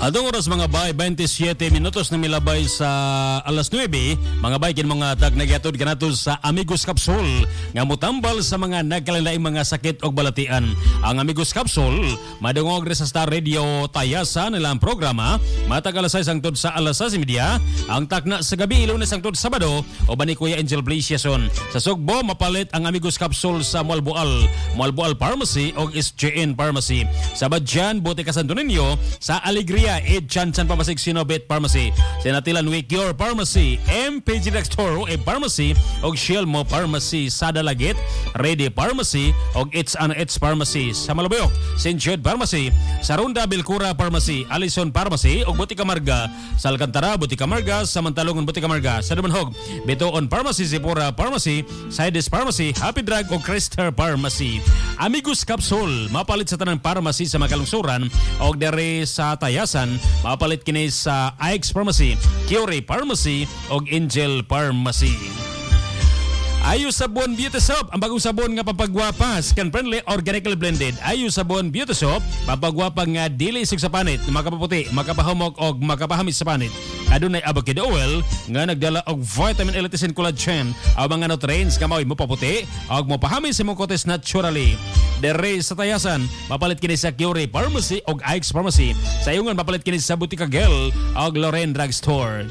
Adong oras mga bay, 27 minutos na milabay sa alas 9. Mga bay, kin mga tag nagyatod kanato sa Amigos Capsule nga mutambal sa mga nagkalainlaing mga sakit o balatian. Ang Amigos Capsule, madungog sa Star Radio Tayasan nilang programa, matag alas 6 hangtod sa alas 6:30. Ang takna sa gabi, Lunes hangtod Sabado, o ba ni Kuya Angel Blasiason. Sa Sugbo, mapalit ang Amigos Capsule sa Malboal Pharmacy o SJN Pharmacy. Sa Badyan, buti ka Santo Niño, sa Alegria, Ed Chansan Pharmacy, Sinobet Pharmacy, Sinatilan Wicure Pharmacy, MPG Dextoro Pharmacy, og Shielmo Pharmacy, sa Dalagit, Ready Pharmacy, og It's an It's Pharmacy, sa Malabuyok, St. Jude Pharmacy, sa Ronda Bilcura Pharmacy, Alison Pharmacy, og Butika Marga, sa Alcantara, Butika Marga, sa Mantalongon, Butika Marga, sa Dumanhog, Bitoon Pharmacy, Sipura Pharmacy, Sidis Pharmacy, Happy Drug, og Crester Pharmacy. Amigos Capsule, mapalit sa tanang pharmacy sa Makalungsuran, og dere sa Tayasan, mapalit kini sa Ike's Pharmacy, Curie Pharmacy, og Angel Pharmacy. Ayu Sabon Beauty Soap, ang bagong sabon nga pampagwapa, skin friendly, organically blended. Ayu Sabon Beauty Soap, pampagwapa nga dili sig sa panit, makapaputi, makapahumok og makapahamis sa panit. Adunay avocado oil nga nagdala og vitamin L and collagen, ang mga nutrients nga mao'y mopaputi og mopahamis sa imong kutis naturally. Dere sa Tayasan, mapalit kini sa Curie Pharmacy og Ike's Pharmacy. Sa Ayungan, mapalit kini sa Butika Gel og Loren Drugstore.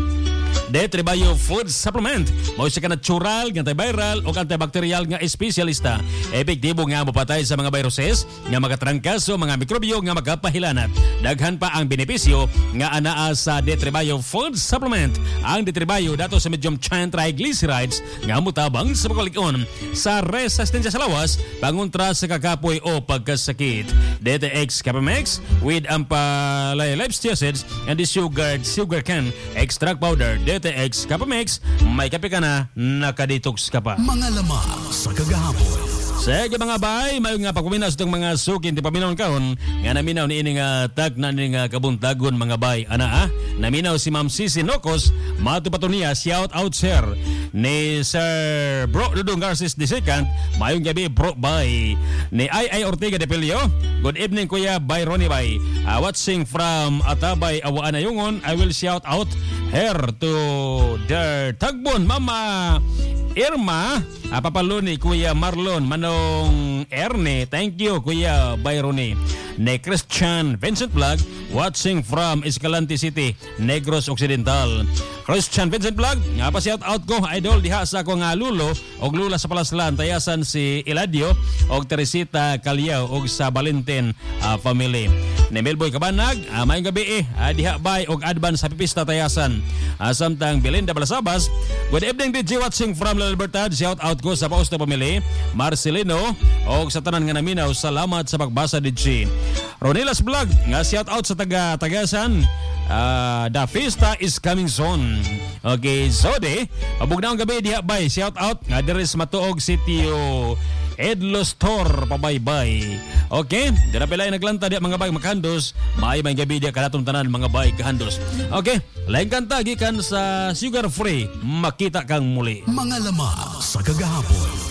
De Trebayo Food Supplement, mao siya ka natural, antiviral o antibacterial nga espesyalista. Epektibo nga mopatay sa mga viruses nga makatrangkas o mga mikrobyo nga makapahilanat. Daghan pa ang benepisyo nga anaa sa De Trebayo Food Supplement. Ang De Trebayo dato sa medium chain triglycerides nga mutabang sa pagkalikon sa resistensya sa lawas, pangontra sa kakapoy o pagkasakit. DTX Capamex with ampalipstic acids and the sugar cane extract powder. DTX Capamex, may kape ka na, nakadetox ka pa. Mga lamang sa kagahapon. Sige mga bay, may nga pagpuminas itong mga sukin ti paminaw karon nga naminaw ni ini nga tag na ni nga kabuntagon mga bay. Ana naminaw si Ma'am Cici Nocos, matupato niya, shout out sir ni Sir Bro Dudong Garces II, mayong gabi bro bay. Ni Ay Ortega de Pelio, good evening kuya bay Ronnie bay. Watching from Atabay, Awaan Ayungon, I will shout out her to their tagbon Mama Irma, papalo ni Kuya Marlon Manong Erne, thank you Kuya Bayroni. Ne Christian Vincent Vlog, watching from Escalante City, Negros Occidental. Christian Vincent Vlog, nga pa shout out ko idol diha sa akong lulo og lula sa Palaslan, Tayasan si Eladio og Teresita Calio og sa Valentin family. Ne Melboy Kabanag, mayong gabi diha bay og advance happy pista Tayasan. Samtang Belinda Balasabas, good evening DJ watching from La Libertad, shout out ko sa Pausta family, Marcelino og sa tanan nga naminaw, salamat sa pagbasa DJ. Ronilas Vlog, nga shout out sa Tagasan. The Fiesta is coming soon. Okay, so de pabugnaong gabi diha bay, shout out nga diri sa Matuog Sitio Edlo Store, pabaybay. Okay, dira pilay naglanta diha mga bay makahandos, may gabi diha kanatong tanan mga bay kahandos. Okay, lain kanta gikan sa Sugar Free, makita kang muli. Mga lamang sa kagahapon.